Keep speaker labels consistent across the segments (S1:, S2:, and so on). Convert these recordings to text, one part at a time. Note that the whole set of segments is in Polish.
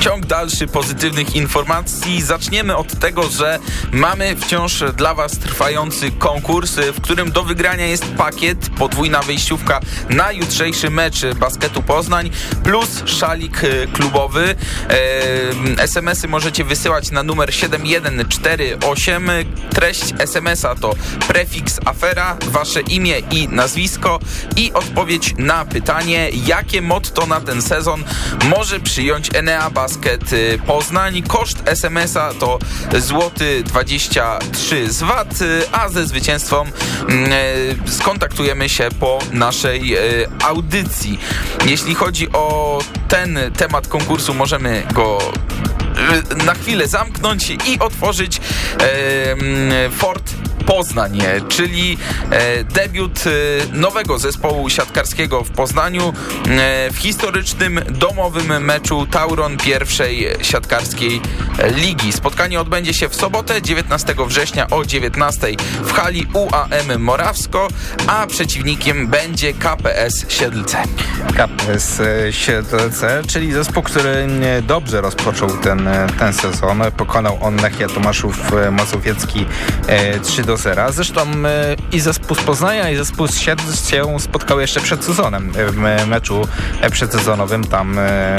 S1: ciąg dalszy pozytywnych informacji. Zaczniemy od tego, że mamy wciąż dla Was trwający konkurs, w którym do wygrania jest pakiet, podwójna wyjściówka na jutrzejszy mecz Basketu Poznań plus szalik klubowy. SMS-y możecie wysyłać na numer 7148. Treść SMS-a to prefiks afera, Wasze imię i nazwisko i odpowiedź na pytanie, jakie motto na ten sezon może przyjąć Enea Basket Poznań. Koszt SMS-a to złoty 23 z VAT, a ze zwycięstwem skontaktujemy się po naszej audycji. Jeśli chodzi o ten temat konkursu, możemy go na chwilę zamknąć i otworzyć Fort Poznań, czyli debiut nowego zespołu siatkarskiego w Poznaniu w historycznym domowym meczu Tauron pierwszej siatkarskiej ligi. Spotkanie odbędzie się w sobotę 19 września o 19 w hali UAM Morawsko, a przeciwnikiem będzie KPS Siedlce.
S2: KPS Siedlce, czyli zespół, który dobrze rozpoczął ten sezon. Pokonał on Lechia Tomaszów Mazowiecki 3-0. Zresztą i zespół z Poznania, i zespół z Siedlc się spotkały jeszcze przed sezonem. W meczu przedsezonowym tam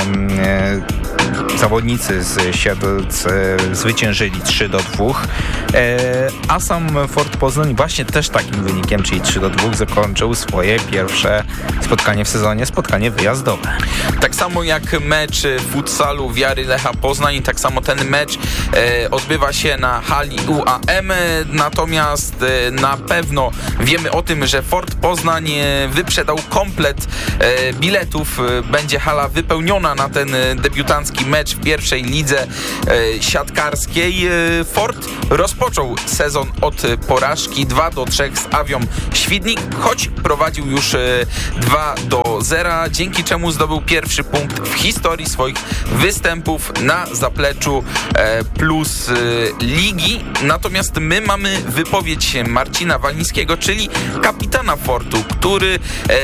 S2: zawodnicy z Siedlc zwyciężyli 3-2, a sam Fort Poznań właśnie też takim wynikiem, czyli 3-2, zakończył swoje pierwsze spotkanie w sezonie, spotkanie wyjazdowe.
S1: Tak samo jak mecz futsalu Wiary Lecha Poznań, tak samo ten mecz odbywa się na hali UAM, natomiast na pewno wiemy o tym, że Fort Poznań wyprzedał komplet biletów. Będzie hala wypełniona na ten debiutancki mecz w pierwszej lidze siatkarskiej. Fort rozpoczął sezon od porażki 2-3 z Awią Świdnik, choć prowadził już 2-0, dzięki czemu zdobył pierwszy punkt w historii swoich występów na zapleczu plus ligi. Natomiast my mamy wypowiedź Marcina Walińskiego, czyli kapitana Fortu, który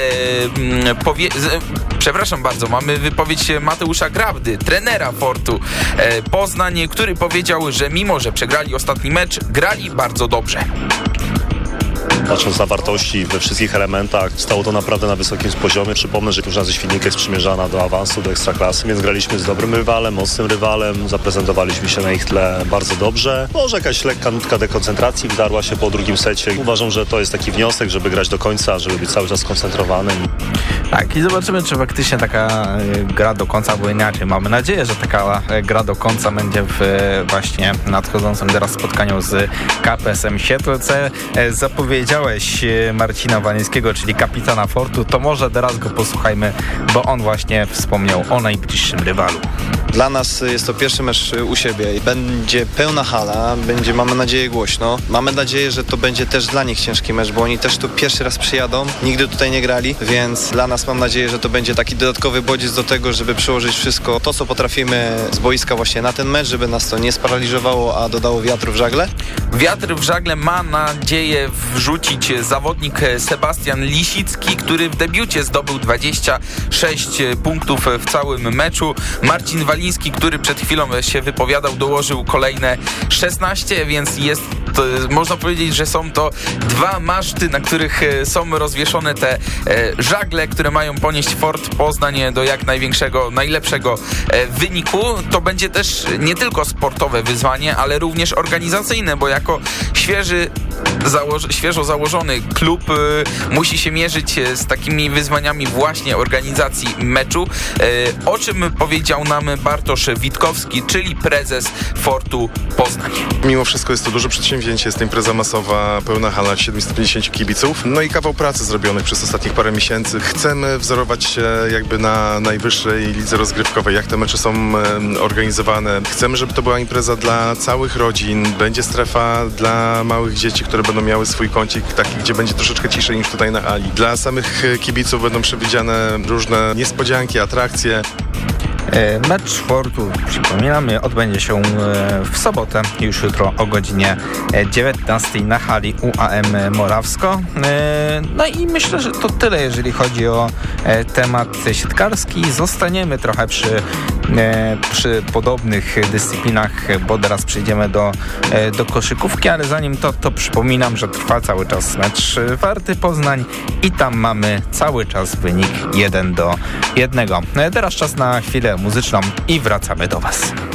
S1: mamy wypowiedź Mateusza Grabdy, trenera Fortu Poznań, który powiedział, że mimo, że przegrali ostatni mecz, grali bardzo dobrze.
S3: Patrząc na wartości we wszystkich elementach, stało to naprawdę na wysokim poziomie. Przypomnę, że drużyna ze Świdnika jest przymierzana do awansu, do ekstraklasy, więc graliśmy z dobrym rywalem, mocnym rywalem, zaprezentowaliśmy się na ich tle bardzo dobrze. Może jakaś lekka nutka dekoncentracji wdarła się po drugim secie. Uważam, że to jest taki wniosek, żeby grać do końca, żeby być cały czas skoncentrowanym.
S2: Tak, i zobaczymy, czy faktycznie taka gra do końca, bo inaczej. Mamy nadzieję, że taka gra do końca będzie w właśnie nadchodzącym teraz spotkaniu z KPS-em Siedlce. Zapowiedziałeś Marcina Walińskiego, czyli kapitana Fortu, to może teraz go posłuchajmy, bo on właśnie wspomniał o najbliższym rywalu.
S4: Dla nas jest to pierwszy mecz u siebie. Będzie pełna hala, będzie, mamy nadzieję, głośno. Mamy nadzieję, że to będzie też dla nich ciężki mecz, bo oni też tu pierwszy raz przyjadą, nigdy tutaj nie grali, więc dla nas mam nadzieję, że to będzie taki dodatkowy bodziec do tego, żeby przyłożyć wszystko to, co potrafimy z boiska właśnie na ten mecz, żeby nas to nie sparaliżowało, a dodało wiatru w żagle.
S1: Wiatr w żagle ma nadzieję wrzucić zawodnik Sebastian Lisicki, który w debiucie zdobył 26 punktów w całym meczu. Marcin Waliński, który przed chwilą się wypowiadał, dołożył kolejne 16, więc jest to, można powiedzieć, że są to dwa maszty, na których są rozwieszone te żagle, które mają ponieść Fort Poznań do jak największego, najlepszego wyniku. To będzie też nie tylko sportowe wyzwanie, ale również organizacyjne, bo jako świeżo założony klub musi się mierzyć z takimi wyzwaniami właśnie organizacji meczu, o czym powiedział nam Bartosz Witkowski, czyli prezes Fortu Poznań.
S5: Mimo wszystko jest to duże przedsięwzięcie, jest to impreza masowa, pełna hala 750 kibiców, no i kawał pracy zrobionych przez ostatnich parę miesięcy. Chcemy wzorować się jakby na najwyższej lidze rozgrywkowej, jak te mecze są organizowane. Chcemy, żeby to była impreza dla całych rodzin, będzie strefa dla małych dzieci, które będą miały swój kącik taki, gdzie będzie troszeczkę ciszej niż tutaj na hali. Dla samych kibiców będą przewidziane różne niespodzianki, atrakcje.
S2: Mecz Fortu, przypominamy, odbędzie się w sobotę, już jutro o godzinie 19 na hali UAM Morawsko. No i myślę, że to tyle, jeżeli chodzi o temat siatkarski. Zostaniemy trochę przy przy podobnych dyscyplinach, bo teraz przejdziemy do koszykówki, ale zanim to przypominam, że trwa cały czas mecz Warty Poznań i tam mamy cały czas wynik 1-1. Teraz czas na chwilę muzyczną i wracamy do Was.